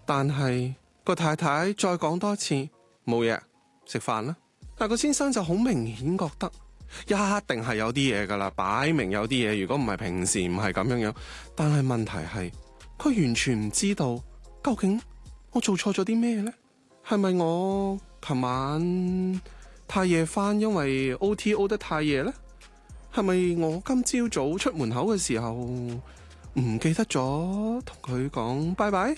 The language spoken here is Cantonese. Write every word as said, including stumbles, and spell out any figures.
但係個太太再講多次冇嘢，食飯啦。但個先生就好明顯覺得一定係有啲嘢噶啦，擺明有啲嘢。如果唔係平時唔係咁樣樣，但係問題係佢完全唔知道究竟我做錯咗啲咩呢？係咪我琴晚太夜返，因為 O T O 得太夜呢？係咪我今朝早出門口嘅時候唔記得咗同佢講拜拜？